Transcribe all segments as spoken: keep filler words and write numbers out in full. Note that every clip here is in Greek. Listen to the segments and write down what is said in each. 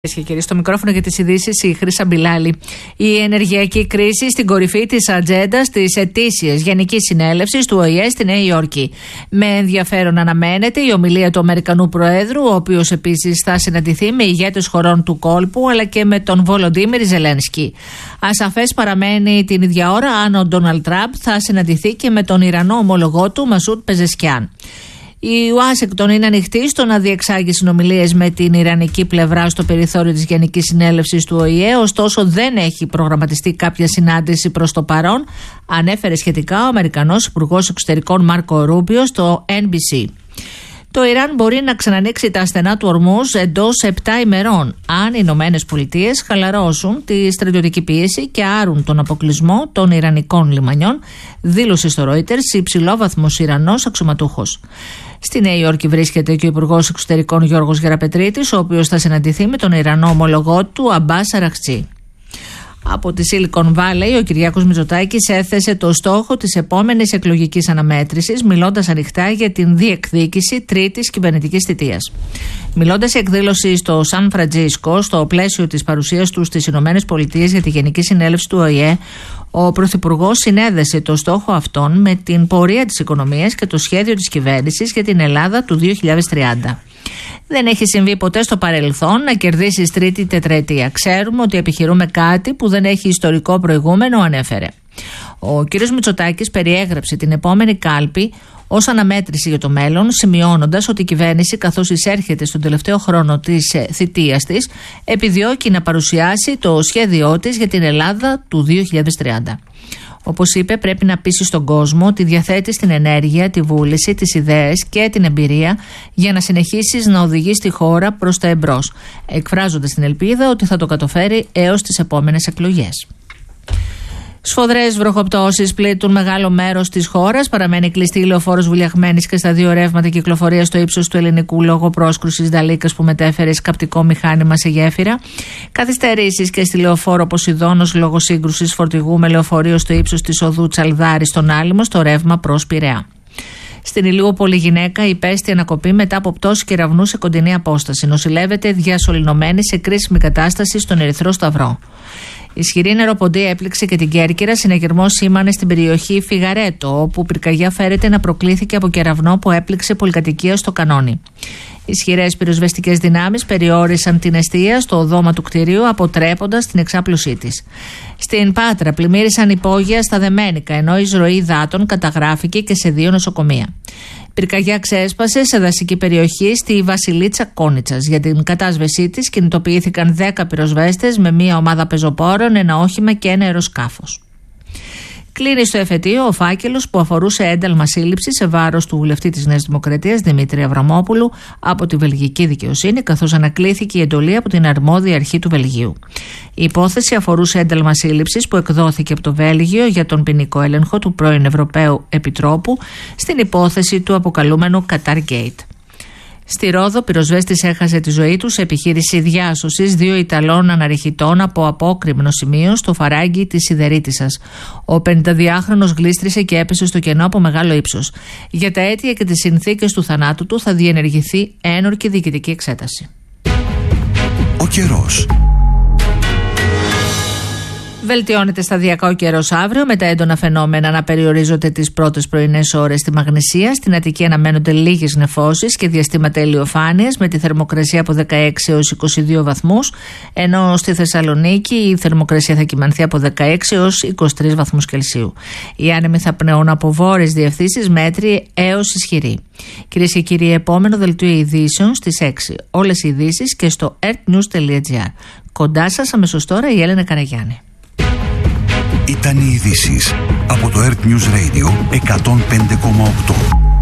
Και κύριοι, στο μικρόφωνο για τις ειδήσεις η Χρύσα Μπιλάλη. Η ενεργειακή κρίση στην κορυφή της ατζέντας της ετήσιας Γενικής Συνέλευσης του Ο Η Ε στη Νέα Υόρκη. Με ενδιαφέρον αναμένεται η ομιλία του Αμερικανού Προέδρου, ο οποίος επίσης θα συναντηθεί με ηγέτες χωρών του κόλπου αλλά και με τον Βολοντίμιρ Ζελένσκι. Ασαφές παραμένει την ίδια ώρα αν ο Ντόναλντ Τραμπ θα συναντηθεί και με τον Ιρανό ομολογό του Μασούντ Πεζεσκιάν. Η Ουάσιγκτον είναι ανοιχτή στο να διεξάγει συνομιλίες με την Ιρανική πλευρά στο περιθώριο της Γενικής Συνέλευσης του Ο Η Ε, ωστόσο δεν έχει προγραμματιστεί κάποια συνάντηση προς το παρόν, ανέφερε σχετικά ο Αμερικανός Υπουργός Εξωτερικών Μάρκο Ρούμπιο στο Εν Μπι Σι. Το Ιράν μπορεί να ξανανοίξει τα στενά του Ορμούζ εντός επτά ημερών, αν οι Ηνωμένες Πολιτείες χαλαρώσουν τη στρατιωτική πίεση και άρουν τον αποκλεισμό των Ιρανικών λιμανιών, δήλωσε στο Reuters υψηλόβαθμος Ιρανός αξιωματούχος. Στη Νέα Υόρκη βρίσκεται και ο Υπουργός Εξωτερικών Γιώργος Γεραπετρίτης, ο οποίος θα συναντηθεί με τον Ιρανό ομολογό του Αμπάς Αραχτζή. Από τη Silicon Valley, ο Κυριάκος Μητσοτάκης έθεσε το στόχο της επόμενης εκλογικής αναμέτρησης, μιλώντας ανοιχτά για την διεκδίκηση τρίτης κυβερνητικής θητείας. Μιλώντας σε εκδήλωση στο Σαν Φραντζίσκο, στο πλαίσιο της παρουσίας του στις Ηνωμένες Πολιτείες για τη Γενική Συνέλευση του Ο Η Ε, ο Πρωθυπουργός συνέδεσε το στόχο αυτόν με την πορεία της οικονομίας και το σχέδιο της κυβέρνησης για την Ελλάδα του δύο χιλιάδες τριάντα. Δεν έχει συμβεί ποτέ στο παρελθόν να κερδίσει τρίτη τετραετία. Ξέρουμε ότι επιχειρούμε κάτι που δεν έχει ιστορικό προηγούμενο, ανέφερε. Ο κ. Μητσοτάκης περιέγραψε την επόμενη κάλπη ως αναμέτρηση για το μέλλον, σημειώνοντας ότι η κυβέρνηση, καθώς εισέρχεται στον τελευταίο χρόνο της θητείας της, επιδιώκει να παρουσιάσει το σχέδιό της για την Ελλάδα του δύο χιλιάδες τριάντα. Όπως είπε, πρέπει να πείσει στον κόσμο ότι διαθέτει την ενέργεια, τη βούληση, τις ιδέες και την εμπειρία για να συνεχίσεις να οδηγείς τη χώρα προς τα εμπρός, εκφράζοντας την ελπίδα ότι θα το καταφέρει έως τις επόμενες εκλογές. Σφοδρές βροχοπτώσεις πλήττουν μεγάλο μέρος της χώρας. Παραμένει κλειστή η λεωφόρος Βουλιαγμένης και στα δύο ρεύματα κυκλοφορία στο ύψος του Ελληνικού λόγω πρόσκρουσης Δαλίκας που μετέφερε σκαπτικό μηχάνημα σε γέφυρα. Καθυστερήσεις και στη λεωφόρο Ποσειδώνος λόγω σύγκρουσης φορτηγού με λεωφορείο στο ύψος της οδού Τσαλδάρη στον Άλυμο στο ρεύμα προς Πειραιά. Στην Ηλιούπολη γυναίκα υπέστη ανακοπή μετά από πτώση κεραυνού σε κοντινή απόσταση. Νοσηλεύεται διασωληνωμένη σε κρίσιμη κατάσταση στον Ερυθρό Σταυρό. Ισχυρή νεροποντή έπληξε και την Κέρκυρα. Συνεγερμός σήμανε στην περιοχή Φιγαρέτο, όπου πυρκαγιά φέρεται να προκλήθηκε από κεραυνό που έπληξε πολυκατοικία στο Κανόνι. Ισχυρές πυροσβεστικές δυνάμεις περιόρισαν την εστία στο οδόμα του κτηρίου, αποτρέποντας την εξάπλωσή της. Στην Πάτρα πλημμύρισαν υπόγεια στα Δεμένικα, ενώ η εισρωή υδάτων καταγράφηκε και σε δύο νοσοκομεία. Πυρκαγιά ξέσπασε σε δασική περιοχή στη Βασιλίτσα Κόνιτσας. Για την κατάσβεσή της κινητοποιήθηκαν δέκα πυροσβέστες με μία ομάδα πεζοπόρων, ένα όχημα και ένα αεροσκάφος. Κλείνει στο εφετείο ο φάκελος που αφορούσε ένταλμα σύλληψη σε βάρος του βουλευτή της Νέας Δημοκρατίας Δημήτρη Αβραμόπουλου από τη βελγική δικαιοσύνη, καθώς ανακλήθηκε η εντολή από την αρμόδια αρχή του Βελγίου. Η υπόθεση αφορούσε ένταλμα σύλληψης που εκδόθηκε από το Βέλγιο για τον ποινικό έλεγχο του πρώην Ευρωπαίου Επιτρόπου στην υπόθεση του αποκαλούμενου Qatar Gate. Στη Ρόδο, πυροσβέστης έχασε τη ζωή του σε επιχείρηση διάσωσης δύο Ιταλών αναρριχητών από απόκρημνο σημείο στο φαράγγι της Σιδερίτισσας. Ο πενηνταδυάχρονος γλίστρισε και έπεσε στο κενό από μεγάλο ύψος. Για τα αίτια και τις συνθήκες του θανάτου του θα διενεργηθεί ένορκη διοικητική εξέταση. Ο καιρός. Βελτιώνεται σταδιακά ο καιρός αύριο, με τα έντονα φαινόμενα να περιορίζονται τις πρώτες πρωινές ώρες στη Μαγνησία. Στην Αττική αναμένονται λίγες νεφώσεις και διαστήματα ηλιοφάνειας, με τη θερμοκρασία από δεκαέξι έως είκοσι δύο βαθμούς, ενώ στη Θεσσαλονίκη η θερμοκρασία θα κυμανθεί από δεκαέξι έως είκοσι τρεις βαθμούς Κελσίου. Οι άνεμοι θα πνέουν από βόρειες διευθύνσεις μέτρη έως ισχυρή. Κυρίες και κύριοι, επόμενο δελτίο ειδήσεων στις έξι. Όλες οι ειδήσεις και στο ερτ νιους τελεία τζι άρ. Κοντά σας αμέσως τώρα η Έλενα Καραγιάννη. Ήταν οι ειδήσεις από το Earth News Radio εκατόν πέντε κόμμα οκτώ.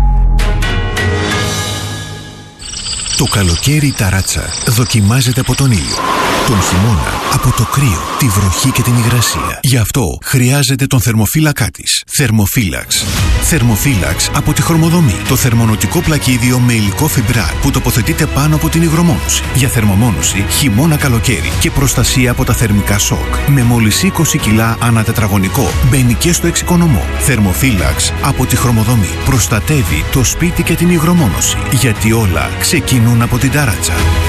Το καλοκαίρι η ταράτσα δοκιμάζεται από τον ήλιο. Τον χειμώνα από το κρύο, τη βροχή και την υγρασία. Γι' αυτό χρειάζεται τον θερμοφύλακά της. Θερμοφύλαξ. Θερμοφύλαξ από τη Χρωμοδομή. Το θερμονοτικό πλακίδιο με υλικό φιμπράρ που τοποθετείται πάνω από την υγρομόνωση. Για θερμομόνωση χειμώνα καλοκαίρι και προστασία από τα θερμικά σοκ. Με μόλις είκοσι κιλά ανά τετραγωνικό. Μπαίνει και στο εξοικονομό. Θερμοφύλαξ από τη Χρωμοδομή. Προστατεύει το σπίτι και την υγρομόνωση. Γιατί όλα ξεκινούν από την ταράτσα.